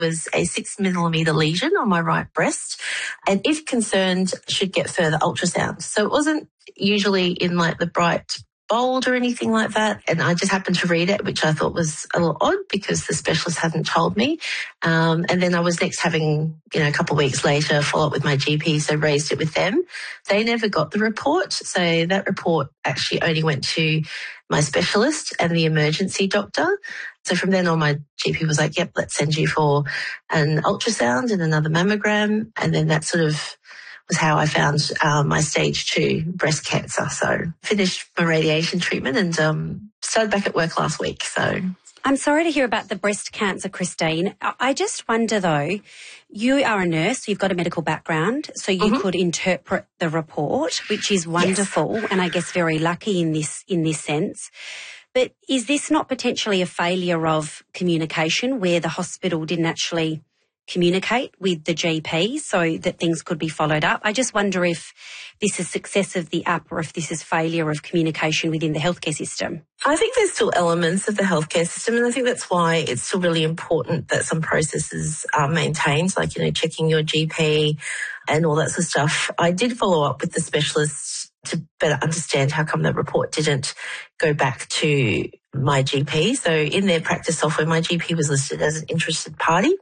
was a 6 millimetre lesion on my right breast, and if concerned, should get further ultrasound. So it wasn't usually in like the bright bold or anything like that. And I just happened to read it, which I thought was a little odd because the specialist hadn't told me. And then I was next having, a couple of weeks later, follow up with my GP, so raised it with them. They never got the report. So that report actually only went to my specialist and the emergency doctor. So from then on, my GP was like, yep, let's send you for an ultrasound and another mammogram. And then that sort of was how I found my stage 2 breast cancer. So finished my radiation treatment and started back at work last week. So I'm sorry to hear about the breast cancer, Christine. I just wonder though, you are a nurse, you've got a medical background, so you could interpret the report, which is wonderful, yes, and I guess very lucky in this sense. But is this not potentially a failure of communication where the hospital didn't actually communicate with the GP so that things could be followed up? I just wonder if this is success of the app or if this is failure of communication within the healthcare system. I think there's still elements of the healthcare system, and I think that's why it's still really important that some processes are maintained, like, checking your GP and all that sort of stuff. I did follow up with the specialists to better understand how come that report didn't go back to my GP. So in their practice software, my GP was listed as an interested party.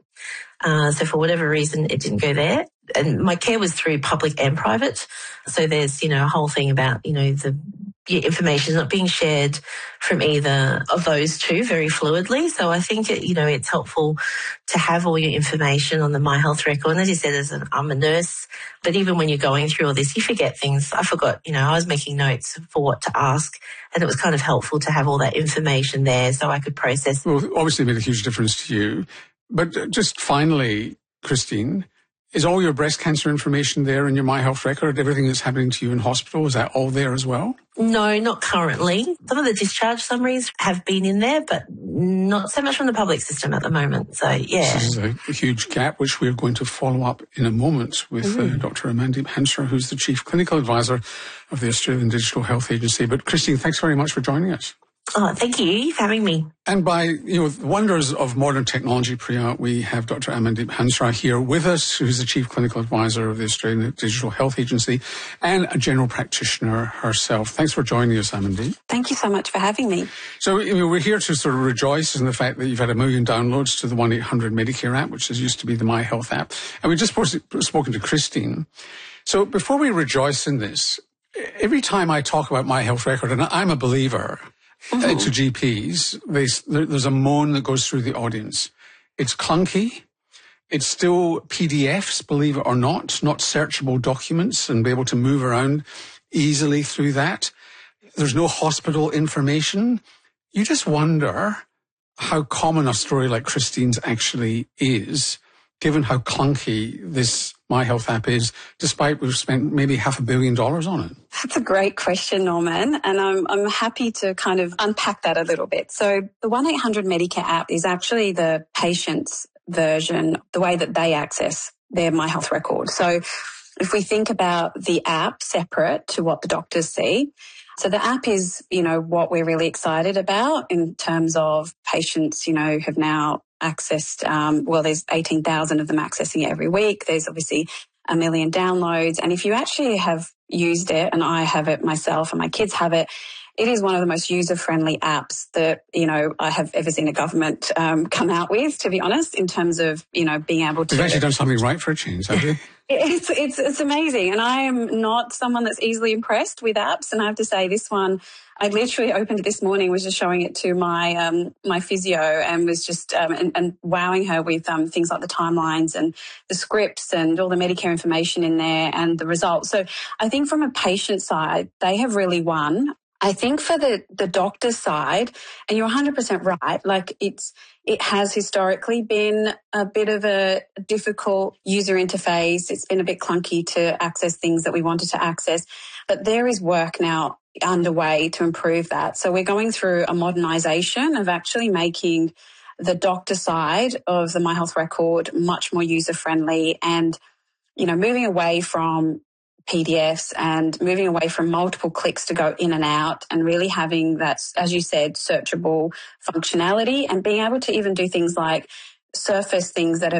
So for whatever reason, it didn't go there. And my care was through public and private. So there's, a whole thing about, your information is not being shared from either of those two very fluidly. So I think, it's helpful to have all your information on the My Health record. And as you said, I'm a nurse, but even when you're going through all this, you forget things. I forgot, I was making notes for what to ask, and it was kind of helpful to have all that information there so I could process. Well, obviously it made a huge difference to you. But just finally, Christine, is all your breast cancer information there in your My Health record? Everything that's happening to you in hospital, is that all there as well? No, not currently. Some of the discharge summaries have been in there, but not so much from the public system at the moment. So, yeah. This is a huge gap, which we're going to follow up in a moment with Dr. Amandeep Hansraj, who's the Chief Clinical Advisor of the Australian Digital Health Agency. But, Christine, thanks very much for joining us. Oh, thank you for having me. And by, the wonders of modern technology, Priya, we have Dr. Amandeep Hansraj here with us, who's the Chief Clinical Advisor of the Australian Digital Health Agency and a general practitioner herself. Thanks for joining us, Amandeep. Thank you so much for having me. So, we're here to sort of rejoice in the fact that you've had 1 million downloads to the 1-800 Medicare app, which used to be the My Health app. And we've just spoken to Christine. So before we rejoice in this, every time I talk about My Health record, and I'm a believer, to GPs, there's a moan that goes through the audience. It's clunky. It's still PDFs, believe it or not searchable documents, and be able to move around easily through that. There's no hospital information. You just wonder how common a story like Christine's actually is, given how clunky this My Health app is, despite we've spent maybe $500 million on it? That's a great question, Norman, and I'm happy to kind of unpack that a little bit. So the 1-800 Medicare app is actually the patient's version, the way that they access their My Health record. So if we think about the app separate to what the doctors see, so the app is, what we're really excited about in terms of patients, have now accessed, there's 18,000 of them accessing it every week. There's obviously 1 million downloads. And if you actually have used it, and I have it myself and my kids have it, it is one of the most user-friendly apps that, I have ever seen a government come out with, to be honest, in terms of, being able to... You've actually done something right for a change, have you? It's amazing. And I am not someone that's easily impressed with apps. And I have to say this one, I literally opened it this morning, was just showing it to my my physio, and was just and wowing her with things like the timelines and the scripts and all the Medicare information in there and the results. So I think from a patient side, they have really won. I think for the doctor side, and you're 100% right, like it has historically been a bit of a difficult user interface. It's been a bit clunky to access things that we wanted to access, but there is work now underway to improve that. So we're going through a modernization of actually making the doctor side of the My Health record much more user-friendly and, moving away from PDFs and moving away from multiple clicks to go in and out, and really having that, as you said, searchable functionality, and being able to even do things like surface things that have